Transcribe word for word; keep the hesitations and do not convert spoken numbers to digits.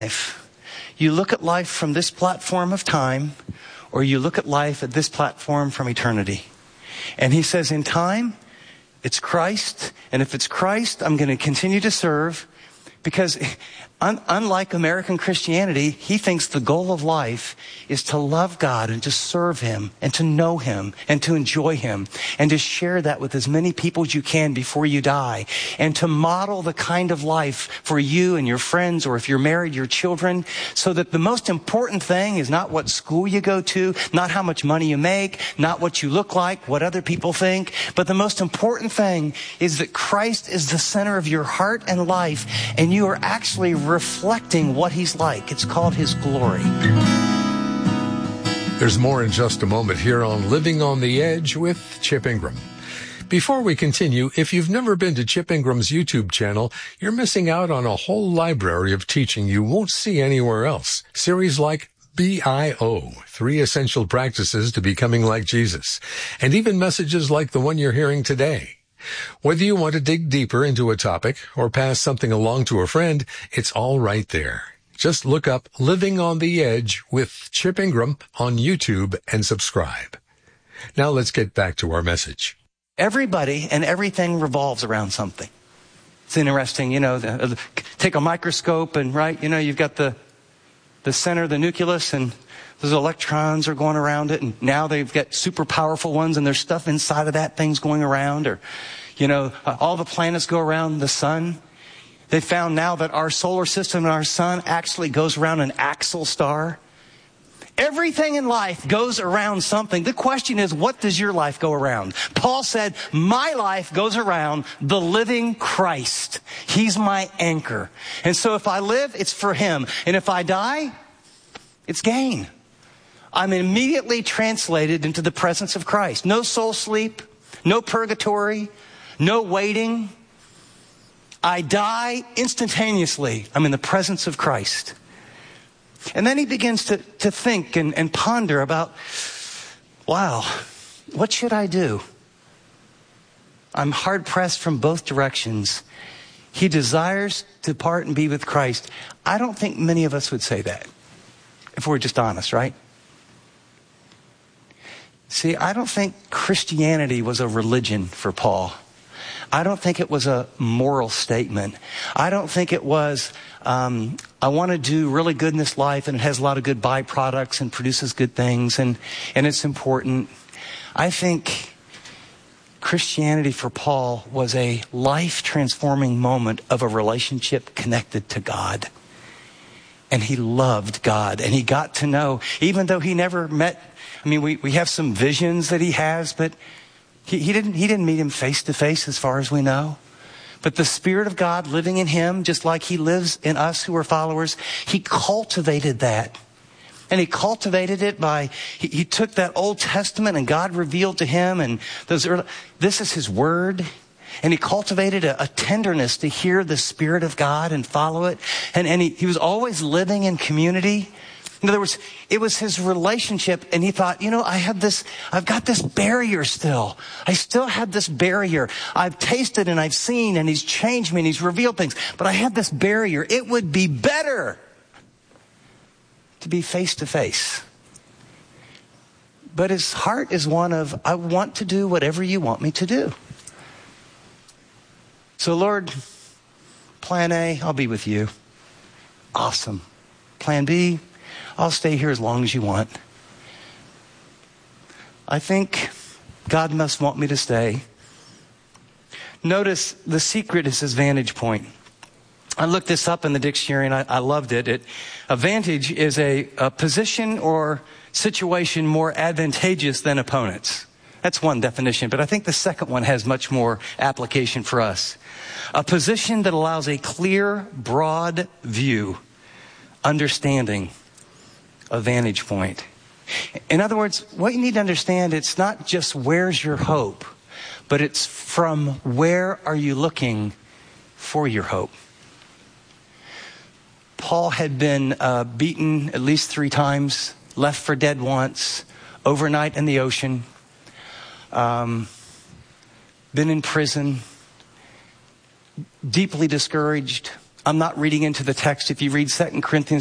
If you look at life from this platform of time, or you look at life at this platform from eternity. And he says, in time, it's Christ. And if it's Christ, I'm going to continue to serve. Because un- unlike American Christianity, he thinks the goal of life is to love God and to serve him and to know him and to enjoy him and to share that with as many people as you can before you die and to model the kind of life for you and your friends, or if you're married, your children, so that the most important thing is not what school you go to, not how much money you make, not what you look like, what other people think, but the most important thing is that Christ is the center of your heart and life, and you are actually reflecting what he's like. It's called his glory. There's more in just a moment here on Living on the Edge with Chip Ingram. Before we continue, if you've never been to Chip Ingram's YouTube channel, you're missing out on a whole library of teaching you won't see anywhere else. Series like B I O, Three Essential Practices to Becoming Like Jesus, and even messages like the one you're hearing today. Whether you want to dig deeper into a topic or pass something along to a friend, it's all right there. Just look up Living on the Edge with Chip Ingram on YouTube and subscribe. Now let's get back to our message. Everybody and everything revolves around something. It's interesting, you know, the, the, take a microscope and, right, you know, you've got the, the center, the nucleus, and those electrons are going around it, and now they've got super powerful ones, and there's stuff inside of that thing's going around. Or, you know, uh, all the planets go around the sun. They found now that our solar system and our sun actually goes around an axial star. Everything in life goes around something. The question is, what does your life go around? Paul said, my life goes around the living Christ. He's my anchor. And so if I live, it's for him. And if I die, it's gain. I'm immediately translated into the presence of Christ. No soul sleep, no purgatory, no waiting. I die instantaneously. I'm in the presence of Christ. And then he begins to, to think and, and ponder about, wow, what should I do? I'm hard pressed from both directions. He desires to depart and be with Christ. I don't think many of us would say that, if we're just honest, right? See, I don't think Christianity was a religion for Paul. I don't think it was a moral statement. I don't think it was, um, I want to do really good in this life, and it has a lot of good byproducts and produces good things, and, and it's important. I think Christianity for Paul was a life-transforming moment of a relationship connected to God. And he loved God, and he got to know, even though he never met, I mean, we, we have some visions that he has, but he, he didn't he didn't meet him face to face as far as we know. But the Spirit of God living in him, just like he lives in us who are followers, he cultivated that. And he cultivated it by, he, he took that Old Testament and God revealed to him, and those early, this is his word. And he cultivated a, a tenderness to hear the Spirit of God and follow it. And, and he, he was always living in community. In other words, it was his relationship, and he thought, you know, I have this, I've got this barrier still. I still have this barrier. I've tasted and I've seen, and he's changed me and he's revealed things, but I have this barrier. It would be better to be face to face. But his heart is one of, I want to do whatever you want me to do. So Lord, plan A, I'll be with you. Awesome. Plan B, I'll stay here as long as you want. I think God must want me to stay. Notice the secret is his vantage point. I looked this up in the dictionary and I, I loved it. It. A vantage is a, a position or situation more advantageous than opponents. That's one definition, but I think the second one has much more application for us. A position that allows a clear, broad view, understanding, a vantage point. In other words, what you need to understand, it's not just where's your hope, but it's from where are you looking for your hope. Paul had been uh, beaten at least three times, left for dead once, overnight in the ocean, um, been in prison, deeply discouraged, I'm not reading into the text. If you read Second Corinthians